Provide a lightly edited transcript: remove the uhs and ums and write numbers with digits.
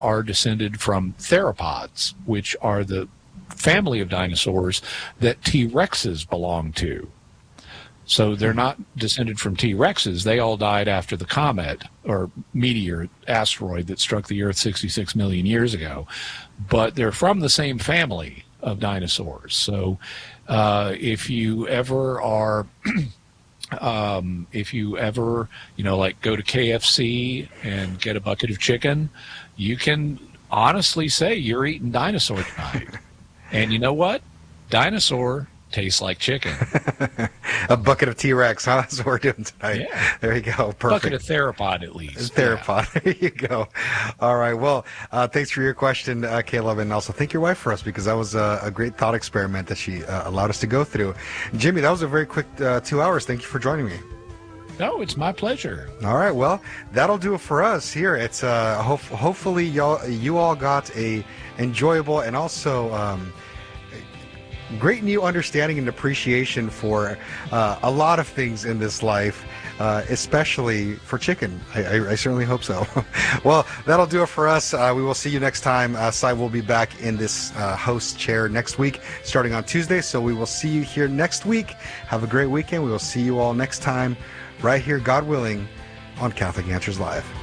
are descended from theropods, which are the family of dinosaurs that T-Rexes belong to. So they're not descended from T-Rexes. They all died after the comet or meteor asteroid that struck the Earth 66 million years ago. But they're from the same family of dinosaurs. So if you ever are, like go to KFC and get a bucket of chicken, you can honestly say you're eating dinosaur tonight. And you know what? Dinosaur tastes like chicken. A bucket of T-Rex, huh? That's what we're doing tonight. Yeah. There you go. Perfect. Bucket of theropod, at least. Theropod. Yeah. There you go. All right. Well, thanks for your question, Caleb, and also thank your wife for us, because that was a great thought experiment that she allowed us to go through. Jimmy, that was a very quick 2 hours. Thank you for joining me. No, it's my pleasure. All right. Well, that'll do it for us here. It's hopefully you all got a enjoyable and also great new understanding and appreciation for a lot of things in this life, especially for chicken. I certainly hope so. Well, that'll do it for us. We will see you next time. Cy will be back in this host chair next week, starting on Tuesday. So we will see you here next week. Have a great weekend. We will see you all next time right here, God willing, on Catholic Answers Live.